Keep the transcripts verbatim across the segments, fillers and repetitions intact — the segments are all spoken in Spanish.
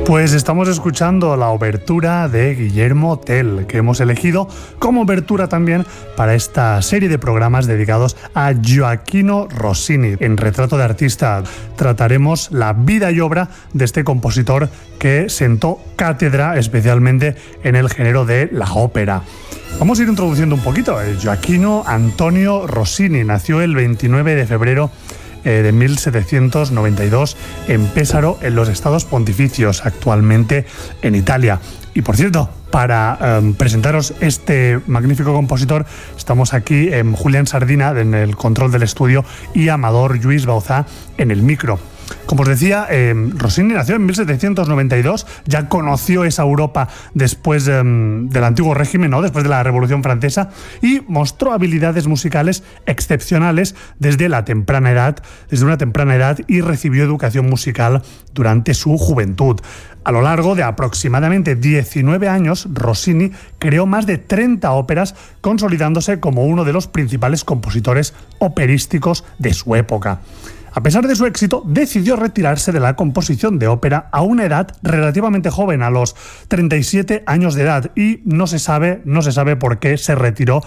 Pues estamos escuchando la obertura de Guillermo Tell, que hemos elegido como obertura también para esta serie de programas dedicados a Gioachino Rossini. En Retrato de Artista trataremos la vida y obra de este compositor que sentó cátedra especialmente en el género de la ópera. Vamos a ir introduciendo un poquito. Gioachino Antonio Rossini nació el veintinueve de febrero de mil setecientos noventa y dos en Pesaro, en los Estados Pontificios, actualmente en Italia. Y por cierto, para um, presentaros este magnífico compositor, estamos aquí en Julián Sardina en el control del estudio y Amador Lluís Bauzá en el micro. Como os decía, eh, Rossini nació en mil setecientos noventa y dos, ya conoció esa Europa después eh, del antiguo régimen, ¿no? Después de la Revolución Francesa, y mostró habilidades musicales excepcionales desde la temprana edad, desde una temprana edad, y recibió educación musical durante su juventud. A lo largo de aproximadamente diecinueve años, Rossini creó más de treinta óperas, consolidándose como uno de los principales compositores operísticos de su época. A pesar de su éxito, decidió retirarse de la composición de ópera a una edad relativamente joven, a los treinta y siete años de edad, y no se sabe, no se sabe por qué se retiró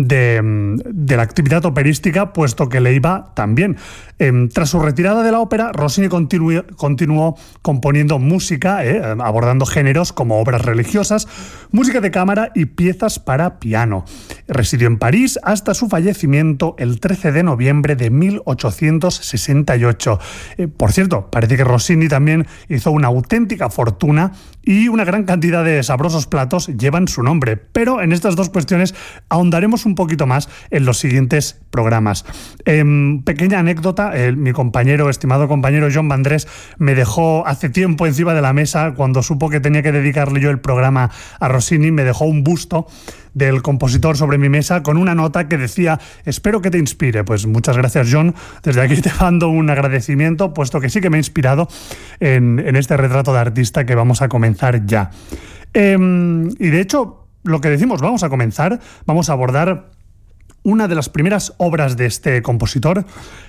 de, de la actividad operística, puesto que le iba tan bien. Eh, tras su retirada de la ópera, Rossini continuó, continuó componiendo música, eh, abordando géneros como obras religiosas, música de cámara y piezas para piano. Residió en París hasta su fallecimiento el trece de noviembre de mil ochocientos sesenta y ocho. Eh, por cierto, parece que Rossini también hizo una auténtica fortuna y una gran cantidad de sabrosos platos llevan su nombre, pero en estas dos cuestiones ahondaremos un poquito más en los siguientes programas. Eh, pequeña anécdota, eh, mi compañero, estimado compañero John Vandrés, me dejó hace tiempo encima de la mesa, cuando supo que tenía que dedicarle yo el programa a Rossini, me dejó un busto del compositor sobre mi mesa con una nota que decía: espero que te inspire. Pues muchas gracias, John. Desde aquí te mando un agradecimiento, puesto que sí que me ha inspirado en, en este retrato de artista que vamos a comenzar ya. Eh, y de hecho, lo que decimos, vamos a comenzar, vamos a abordar una de las primeras obras de este compositor,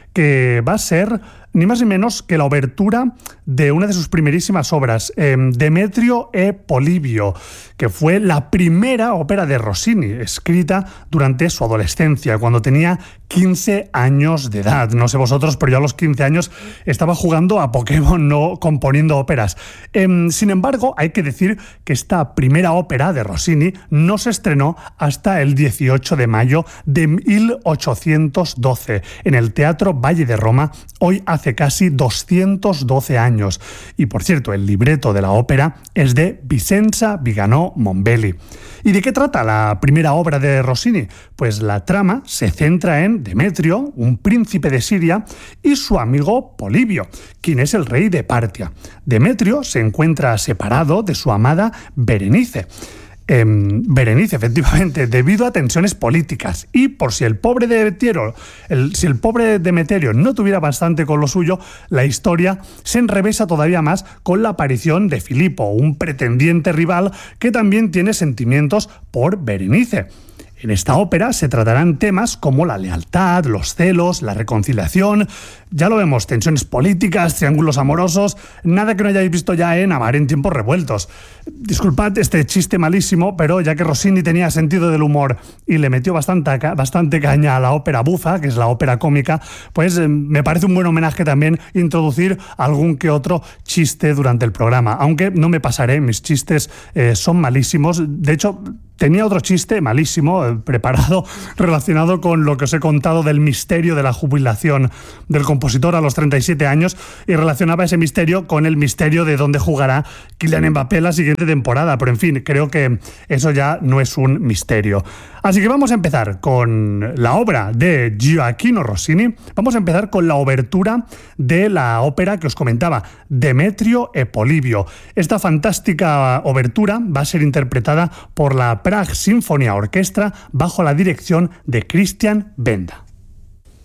que va a ser ni más ni menos que la obertura de una de sus primerísimas obras, eh, Demetrio e Polibio, que fue la primera ópera de Rossini, escrita durante su adolescencia, cuando tenía quince años de edad. No sé vosotros, pero yo a los quince años estaba jugando a Pokémon, no componiendo óperas. Eh, sin embargo, hay que decir que esta primera ópera de Rossini no se estrenó hasta el dieciocho de mayo de mil ochocientos doce en el Teatro Valle de Roma, hoy hace casi doscientos doce años. Y por cierto, el libreto de la ópera es de Vicenza Viganò Mombelli. ¿Y de qué trata la primera obra de Rossini? Pues la trama se centra en Demetrio, un príncipe de Siria, y su amigo Polibio, quien es el rey de Partia. Demetrio se encuentra separado de su amada Berenice. Eh, Berenice, efectivamente, debido a tensiones políticas, y por si el pobre Demetrio, el, si el pobre Demetrio no tuviera bastante con lo suyo, la historia se enrevesa todavía más con la aparición de Filipo, un pretendiente rival que también tiene sentimientos por Berenice. En esta ópera se tratarán temas como la lealtad, los celos, la reconciliación. Ya lo vemos, tensiones políticas, triángulos amorosos, nada que no hayáis visto ya en Amar en tiempos revueltos. Disculpad este chiste malísimo, pero ya que Rossini tenía sentido del humor y le metió bastante, bastante caña a la ópera bufa, que es la ópera cómica, pues eh, me parece un buen homenaje también introducir algún que otro chiste durante el programa. Aunque no me pasaré, mis chistes eh, son malísimos. De hecho, tenía otro chiste malísimo eh, preparado relacionado con lo que os he contado del misterio de la jubilación del compositor a los treinta y siete años, y relacionaba ese misterio con el misterio de dónde jugará Kylian Mbappé la siguiente temporada. Pero en fin, creo que eso ya no es un misterio. Así que vamos a empezar con la obra de Gioachino Rossini. Vamos a empezar con la obertura de la ópera que os comentaba, Demetrio e Polibio. Esta fantástica obertura va a ser interpretada por la Prague Sinfonia Orchestra bajo la dirección de Christian Benda.